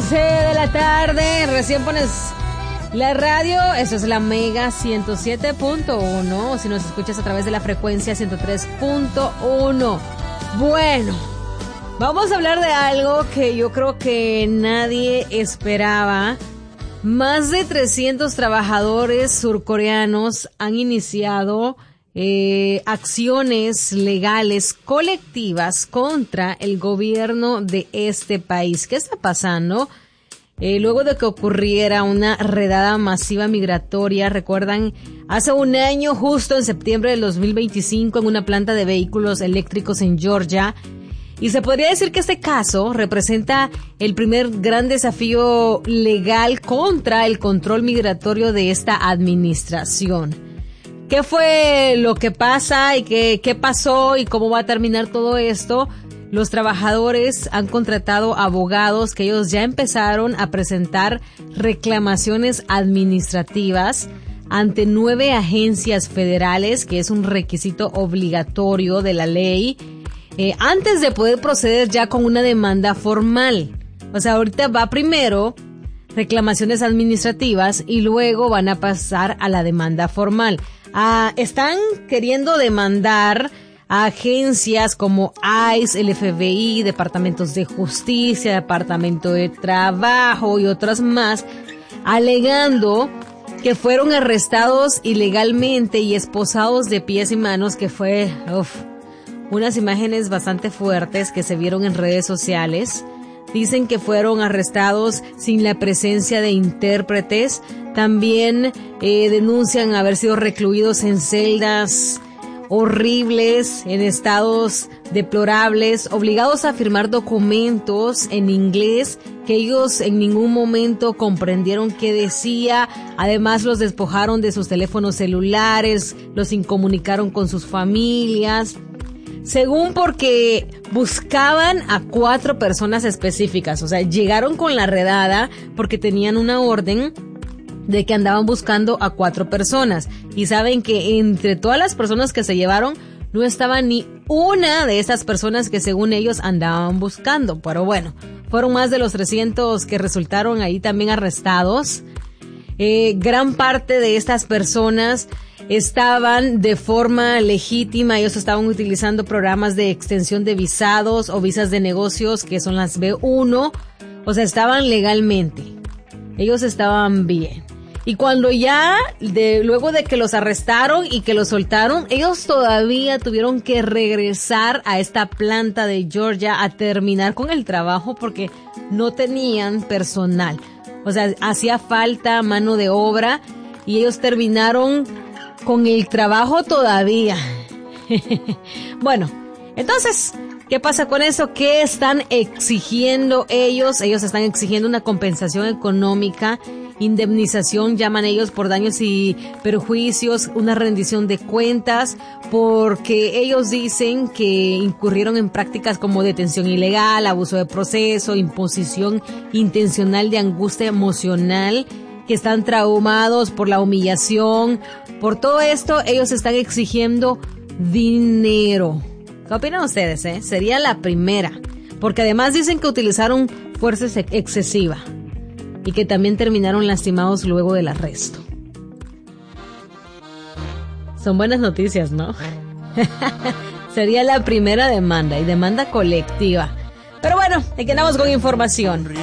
11 de la tarde, recién pones la radio, eso es la Mega 107.1, si nos escuchas a través de la frecuencia 103.1. Bueno, vamos a hablar de algo que yo creo que nadie esperaba. Más de 300 trabajadores surcoreanos han iniciado acciones legales colectivas contra el gobierno de este país. ¿Qué está pasando? Luego de que ocurriera una redada masiva migratoria, recuerdan, hace un año, justo en septiembre del 2025, en una planta de vehículos eléctricos en Georgia. Y se podría decir que este caso representa el primer gran desafío legal contra el control migratorio de esta administración. ¿Qué fue lo que pasa y qué pasó y cómo va a terminar todo esto? Los trabajadores han contratado abogados que ellos ya empezaron a presentar reclamaciones administrativas ante 9 agencias federales, que es un requisito obligatorio de la ley, antes de poder proceder ya con una demanda formal. O sea, ahorita va primero reclamaciones administrativas y luego van a pasar a la demanda formal. Están queriendo demandar a agencias como ICE, el FBI, departamentos de justicia, departamento de trabajo y otras más, alegando que fueron arrestados ilegalmente y esposados de pies y manos, que fue unas imágenes bastante fuertes que se vieron en redes sociales. Dicen que fueron arrestados sin la presencia de intérpretes. También denuncian haber sido recluidos en celdas horribles, en estados deplorables, obligados a firmar documentos en inglés que ellos en ningún momento comprendieron qué decía. Además, los despojaron de sus teléfonos celulares, los incomunicaron con sus familias. Según porque buscaban a 4 personas específicas, o sea, llegaron con la redada porque tenían una orden de que andaban buscando a 4 personas. Y saben que entre todas las personas que se llevaron, no estaba ni una de esas personas que según ellos andaban buscando. Pero bueno, fueron más de los 300 que resultaron ahí también arrestados. Gran parte de estas personas estaban de forma legítima, ellos estaban utilizando programas de extensión de visados o visas de negocios, que son las B1, o sea, estaban legalmente, ellos estaban bien. Y cuando luego de que los arrestaron y que los soltaron, ellos todavía tuvieron que regresar a esta planta de Georgia a terminar con el trabajo porque no tenían personal. O sea, hacía falta mano de obra y ellos terminaron con el trabajo todavía. Bueno, entonces, ¿qué pasa con eso? ¿Qué están exigiendo ellos? Ellos están exigiendo una compensación económica, indemnización, llaman ellos, por daños y perjuicios, una rendición de cuentas, porque ellos dicen que incurrieron en prácticas como detención ilegal, abuso de proceso, imposición intencional de angustia emocional, que están traumados por la humillación. Por todo esto, ellos están exigiendo dinero. ¿Qué opinan ustedes? Sería la primera. Porque además dicen que utilizaron fuerza excesiva y que también terminaron lastimados luego del arresto. Son buenas noticias, ¿no? Sería la primera demanda y demanda colectiva. Pero bueno, aquí andamos con información.